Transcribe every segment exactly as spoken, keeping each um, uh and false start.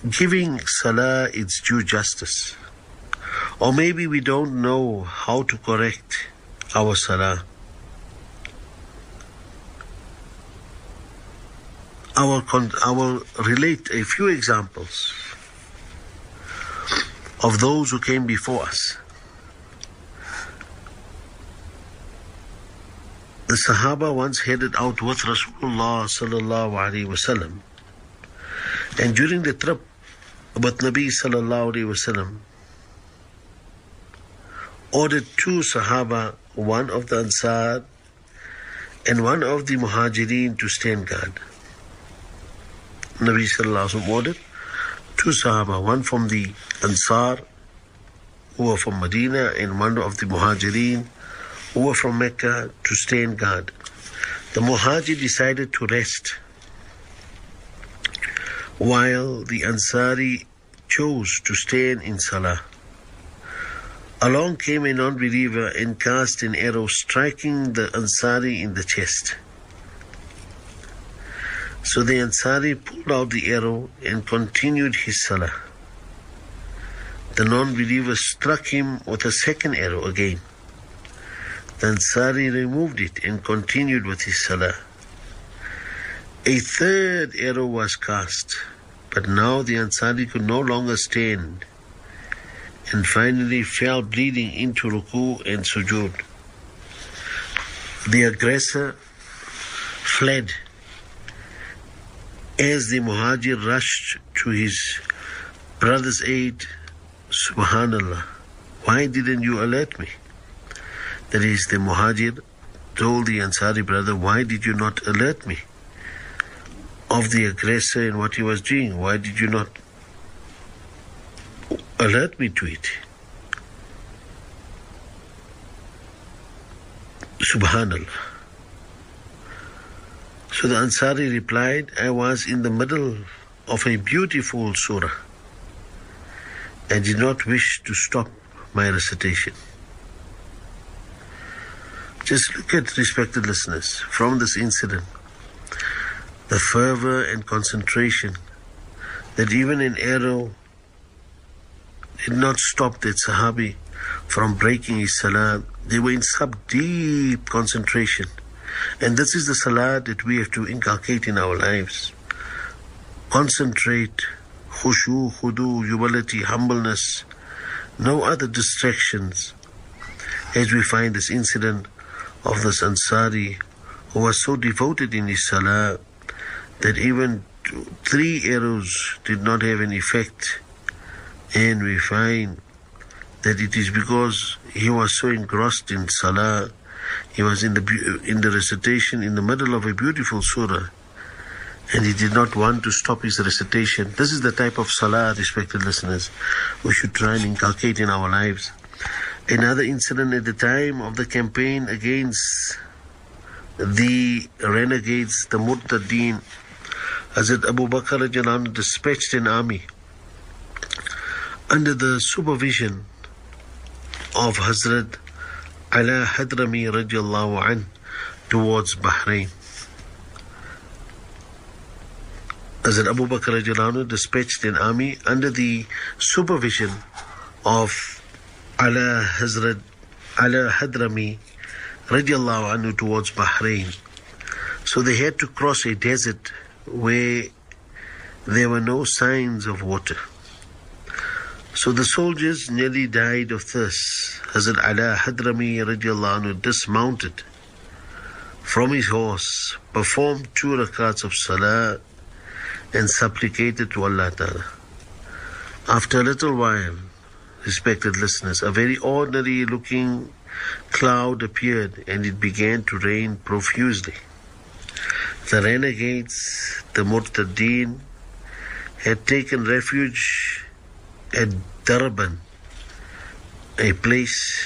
giving salah its due justice. Or maybe we don't know how to correct our salah. I will, con- I will relate a few examples of those who came before us. The Sahaba once headed out with Rasulullah sallallahu alaihi wasallam, and during the trip with Nabi sallallahu alaihi wasallam, ordered two Sahaba, one of the Ansar and one of the Muhajirin, to stand guard. Nabi sallallahu alaihi wasallam ordered two Sahaba, one from the Ansar who were from Medina and one of the Muhajirin who were from Mecca, to stand guard. The Muhajir decided to rest, while the Ansari chose to stand in Salah. Along came a non-believer and cast an arrow, striking the Ansari in the chest. So the Ansari pulled out the arrow and continued his Salah. The non-believer struck him with a second arrow again. The Ansari removed it and continued with his Salah. A third arrow was cast, but now the Ansari could no longer stand and finally fell bleeding into ruku and sujood. The aggressor fled as the Muhajir rushed to his brother's aid. Subhanallah, why didn't you alert me? That is, the Muhajir told the Ansari brother, why did you not alert me of the aggressor and what he was doing? Why did you not alert me to it? Subhanallah. So the Ansari replied, I was in the middle of a beautiful surah. I did not wish to stop my recitation. Just look at, respected listeners, from this incident, the fervor and concentration that even an arrow did not stop that Sahabi from breaking his salah. They were in some deep concentration. And this is the salah that we have to inculcate in our lives. Concentrate, khushu, khudu, humility, humbleness, no other distractions. As we find this incident of this Ansari who was so devoted in his salah that even three arrows did not have an effect. And we find that it is because he was so engrossed in salah. He was in the in the recitation in the middle of a beautiful surah, and he did not want to stop his recitation. This is the type of salah, respected listeners, we should try and inculcate in our lives. Another incident at the time of the campaign against the renegades, the Murtadeen, Hazrat Abu Bakr radiallahu anhu dispatched an army under the supervision of Hazrat Ala Hadrami radiallahu anh towards Bahrain. Hazrat Abu Bakr radiallahu anhu dispatched an army under the supervision of Ala Hazrat Ala Hadrami radiallahu anhu towards Bahrain. So they had to cross a desert where there were no signs of water. So the soldiers nearly died of thirst. Hazrat Ala Hadrami radiallahu anhu dismounted from his horse, performed two rakats of salah, and supplicated to Allah Ta'ala. After a little while, respected listeners, a very ordinary looking cloud appeared and it began to rain profusely. The renegades, the Murtadeen, had taken refuge at Durban, a place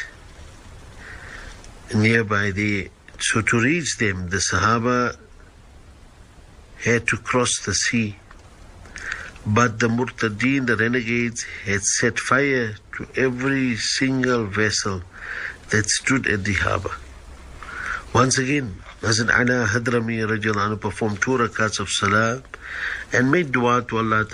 nearby there. So to reach them, the Sahaba had to cross the sea. But the Murtadeen, the renegades, had set fire to every single vessel that stood at the harbor. Once again, Hazrat Ala Hadrami radiallahu anhu performed two rakats of salah and made dua to Allah